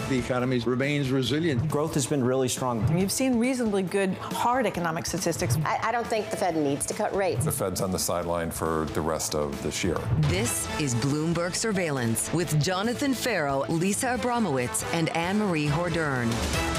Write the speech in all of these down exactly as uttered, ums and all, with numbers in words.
the economy remains resilient. Growth has been really strong. You've seen reasonably good hard economic statistics. I, I don't think the Fed needs to cut rates. The Fed's on the sideline for the rest of this year. This is Bloomberg Surveillance with Jonathan Ferro, Lisa Abramowitz, and Anne-Marie Hordern.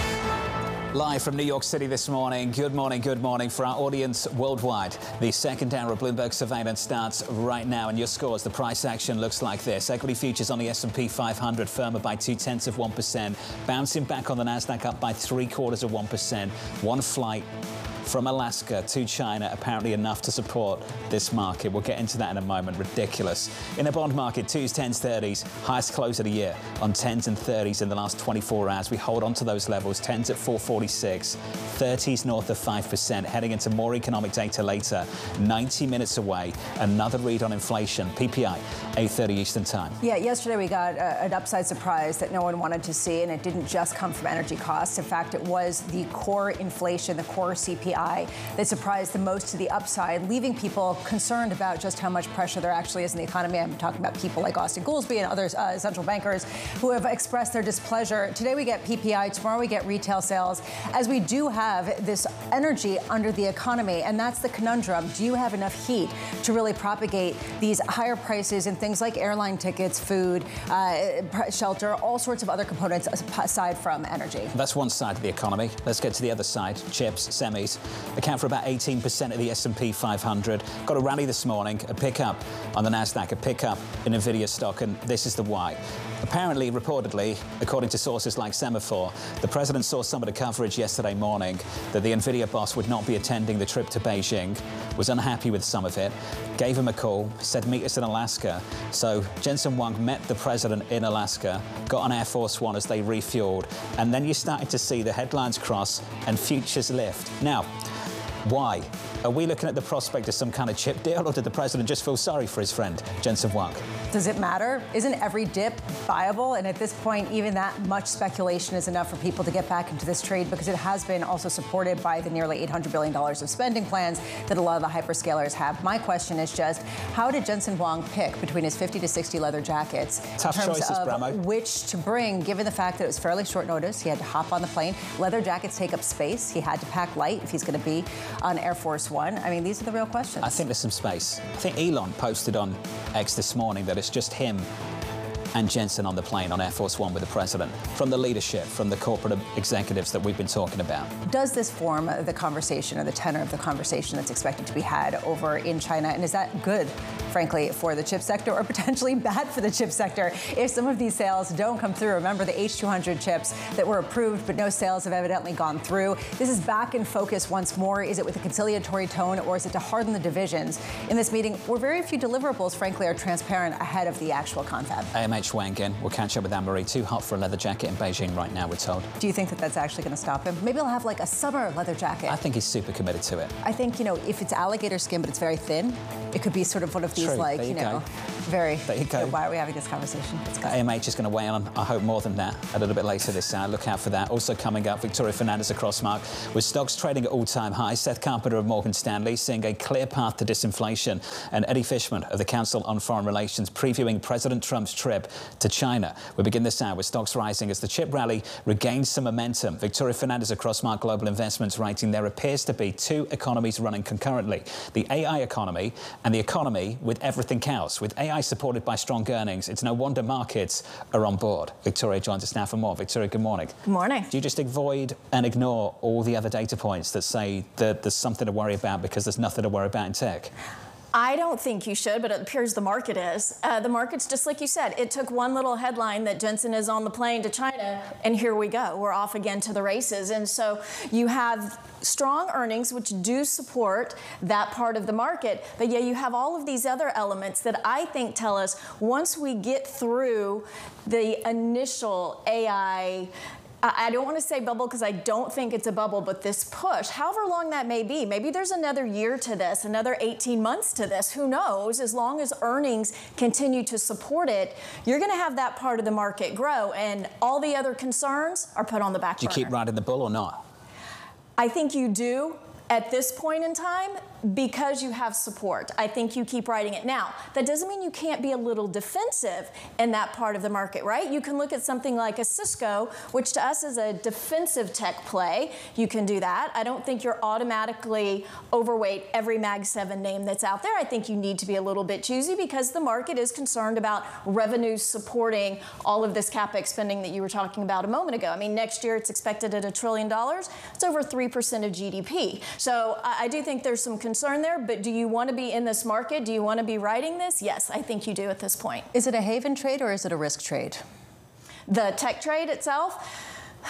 Live from New York City this morning. Good morning, good morning for our audience worldwide. The second hour of Bloomberg Surveillance starts right now, and your scores, the price action looks like this. Equity futures on the S and P five hundred firmer by two-tenths of one percent. Bouncing back on the NASDAQ up by three-quarters of one percent. One flight from Alaska to China, apparently enough to support this market. We'll get into that in a moment. Ridiculous. In the bond market, twos, tens, thirties, highest close of the year on tens and thirties in the last twenty-four hours. We hold on to those levels. Tens at four forty-six, thirties north of five percent. Heading into more economic data later. ninety minutes away. Another read on inflation. P P I, eight thirty Eastern Time. Yeah, yesterday we got a, an upside surprise that no one wanted to see, and it didn't just come from energy costs. In fact, it was the core inflation, the core C P I, that surprised the most to the upside, leaving people concerned about just how much pressure there actually is in the economy. I'm talking about people like Austin Goolsbee and other uh, central bankers who have expressed their displeasure. Today we get P P I, tomorrow we get retail sales, as we do have this energy under the economy, and that's the conundrum. Do you have enough heat to really propagate these higher prices in things like airline tickets, food, uh, shelter, all sorts of other components aside from energy? That's one side of the economy. Let's get to the other side. Chips, semis, account for about eighteen percent of the S and P five hundred. Got a rally this morning, a pickup on the NASDAQ, a pickup in Nvidia stock, and this is the why. Apparently, reportedly, according to sources like Semaphore, the president saw some of the coverage yesterday morning that the Nvidia boss would not be attending the trip to Beijing, was unhappy with some of it, gave him a call, said meet us in Alaska. So Jensen Huang met the president in Alaska, got on Air Force One as they refueled, and then you started to see the headlines cross and futures lift. Now, why? Are we looking at the prospect of some kind of chip deal, or did the president just feel sorry for his friend, Jensen Huang? Does it matter? Isn't every dip viable? And at this point, even that much speculation is enough for people to get back into this trade, because it has been also supported by the nearly eight hundred billion dollars of spending plans that a lot of the hyperscalers have. My question is just, how did Jensen Huang pick between his fifty to sixty leather jackets Tough in terms choices, of Bramo. which to bring, given the fact that it was fairly short notice? He had to hop on the plane. Leather jackets take up space. He had to pack light if he's going to be on Air Force One. I mean, these are the real questions. I think there's some space. I think Elon posted on X this morning that it's just him and Jensen on the plane on Air Force One with the president, from the leadership, from the corporate executives that we've been talking about. Does this form the conversation, or the tenor of the conversation that's expected to be had over in China? And is that good, frankly, for the chip sector, or potentially bad for the chip sector if some of these sales don't come through? Remember the H two hundred chips that were approved, but no sales have evidently gone through. This is back in focus once more. Is it with a conciliatory tone, or is it to harden the divisions? In this meeting, where very few deliverables, frankly, are transparent ahead of the actual confab. A M H weighing in. We'll catch up with Anne-Marie. Too hot for a leather jacket in Beijing right now, we're told. Do you think that that's actually going to stop him? Maybe he'll have like a summer leather jacket. I think he's super committed to it. I think, you know, if it's alligator skin, but it's very thin, it could be sort of one of these, True. like, There you, you know, go. very, There you go. why are we having this conversation? A M H is going to weigh in on, I hope, more than that a little bit later this hour. Look out for that. Also coming up, Victoria Fernandez across Mark, with stocks trading at all-time highs. Seth Carpenter of Morgan Stanley seeing a clear path to disinflation. And Eddie Fishman of the Council on Foreign Relations previewing President Trump's trip to China. We begin this hour with stocks rising as the chip rally regains some momentum. Victoria Fernandez across Mark Global Investments writing there appears to be two economies running concurrently. The A I economy and the economy with everything else. With A I supported by strong earnings, it's no wonder markets are on board. Victoria joins us now for more. Victoria, good morning. Good morning. Do you just avoid and ignore all the other data points that say that there's something to worry about because there's nothing to worry about in tech? I don't think you should, but it appears the market is. Uh, the market's just like you said. It took one little headline that Jensen is on the plane to China, and here we go. We're off again to the races. And so you have strong earnings, which do support that part of the market. But yeah, you have all of these other elements that I think tell us once we get through the initial A I I don't want to say bubble because I don't think it's a bubble, but this push, however long that may be, maybe there's another year to this, another eighteen months to this, who knows? As long as earnings continue to support it, you're going to have that part of the market grow, and all the other concerns are put on the back burner. Do you keep riding the bull or not? I think you do. at this point in time because you have support. I think you keep riding it. Now, that doesn't mean you can't be a little defensive in that part of the market, right? You can look at something like a Cisco, which to us is a defensive tech play. You can do that. I don't think you're automatically overweight every Mag seven name that's out there. I think you need to be a little bit choosy because the market is concerned about revenues supporting all of this CapEx spending that you were talking about a moment ago. I mean, next year it's expected at a trillion dollars. It's over three percent of G D P. So I, I do think there's some concern there, but do you want to be in this market? Do you want to be riding this? Yes, I think you do at this point. Is it a haven trade or is it a risk trade? The tech trade itself,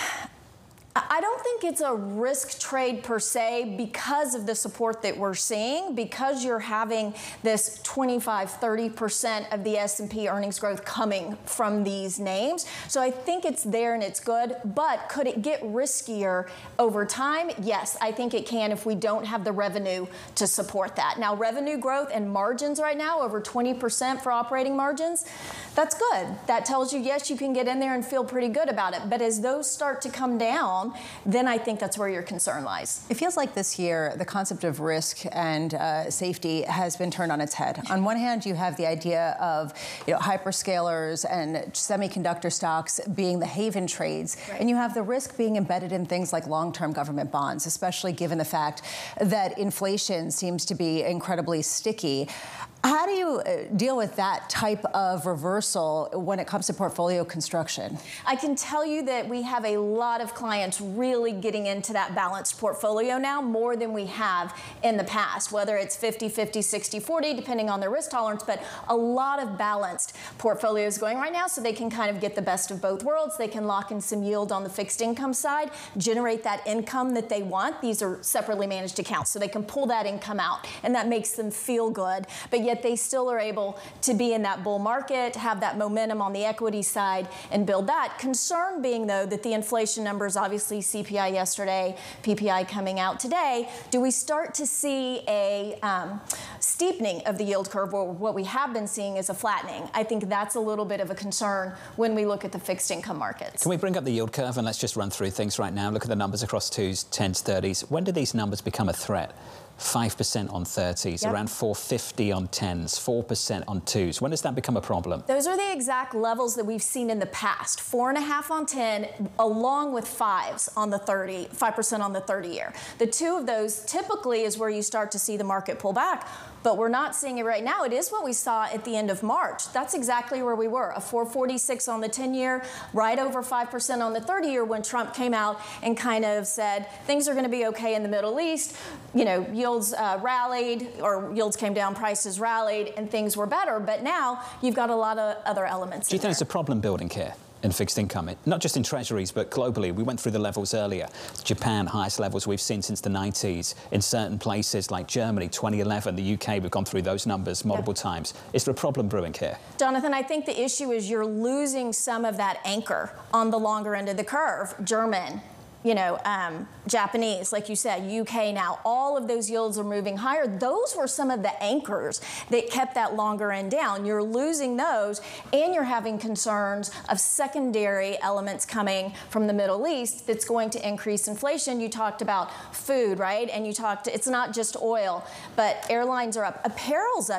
I don't think it's a risk trade per se because of the support that we're seeing, because you're having this twenty-five, thirty percent of the S and P earnings growth coming from these names. So I think it's there and it's good, but could it get riskier over time? Yes, I think it can if we don't have the revenue to support that. Now, revenue growth and margins right now, over twenty percent for operating margins, that's good. That tells you, yes, you can get in there and feel pretty good about it. But as those start to come down, then I think that's where your concern lies. It feels like this year the concept of risk and uh, safety has been turned on its head. On one hand, you have the idea of you know, hyperscalers and semiconductor stocks being the haven trades, right. And you have the risk being embedded in things like long-term government bonds, especially given the fact that inflation seems to be incredibly sticky. How do you deal with that type of reversal when it comes to portfolio construction? I can tell you that we have a lot of clients really getting into that balanced portfolio now, more than we have in the past, whether it's fifty fifty, sixty forty, depending on their risk tolerance, but a lot of balanced portfolios going right now so they can kind of get the best of both worlds. They can lock in some yield on the fixed income side, generate that income that they want. These are separately managed accounts, so they can pull that income out, and that makes them feel good. But yet they still are able to be in that bull market, have that momentum on the equity side, and build that. Concern being, though, that the inflation numbers, obviously C P I yesterday, P P I coming out today, do we start to see a um, steepening of the yield curve, or what we have been seeing is a flattening? I think that's a little bit of a concern when we look at the fixed income markets. Can we bring up the yield curve and let's just run through things right now? Look at the numbers across twos, tens, thirties. When do these numbers become a threat? five percent on thirties, yep. Around four fifty on tens, four percent on twos. When does that become a problem? Those are the exact levels that we've seen in the past. Four and a half on ten, along with fives on the thirty, five percent on the thirty year. The two of those typically is where you start to see the market pull back. But we're not seeing it right now. It is what we saw at the end of March. That's exactly where we were, a four forty-six on the ten year, right over five percent on the thirty year when Trump came out and kind of said, things are going to be okay in the Middle East. You know, yields uh, rallied, or yields came down, prices rallied, and things were better. But now you've got a lot of other elements. Do you in think there. It's a problem building here in fixed income? It, not just in treasuries, but globally. We went through the levels earlier. Japan, highest levels we've seen since the nineties. In certain places like Germany, twenty eleven, the U K, we've gone through those numbers multiple yeah. times. Is there a problem brewing here? Jonathan, I think the issue is you're losing some of that anchor on the longer end of the curve. German, you know, um, Japanese, like you said, U K now, all of those yields are moving higher. Those were some of the anchors that kept that longer end down. You're losing those, and you're having concerns of secondary elements coming from the Middle East that's going to increase inflation. You talked about food, right? And you talked, it's not just oil, but airlines are up. Apparel's up.